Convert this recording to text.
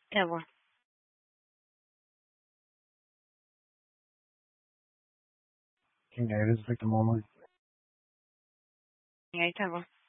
Tá bom. Okay, this is like the moment. Aí tá bom.